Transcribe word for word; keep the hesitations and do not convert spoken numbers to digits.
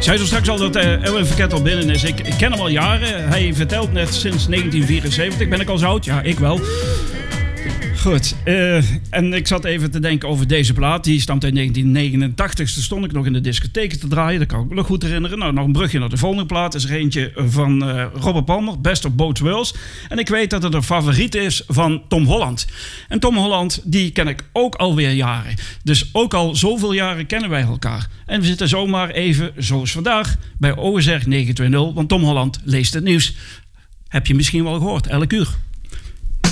zei zo straks al dat uh, Erwin Verket al binnen is. Ik, ik ken hem al jaren. Hij vertelt net sinds negentien vierenzeventig. Ben ik al zo oud? Ja, ik wel. Goed, uh, en ik zat even te denken over deze plaat. Die stamt uit negentien negenentachtig. Toen stond ik nog in de discotheek te draaien. Dat kan ik me nog goed herinneren. Nou, nog een brugje naar de volgende plaat. Dat is er eentje van uh, Robert Palmer. Best of Both Worlds. En ik weet dat het een favoriet is van Tom Holland. En Tom Holland, die ken ik ook alweer jaren. Dus ook al zoveel jaren kennen wij elkaar. En we zitten zomaar even, zoals vandaag, bij O S R negen twee nul. Want Tom Holland leest het nieuws. Heb je misschien wel gehoord, elk uur.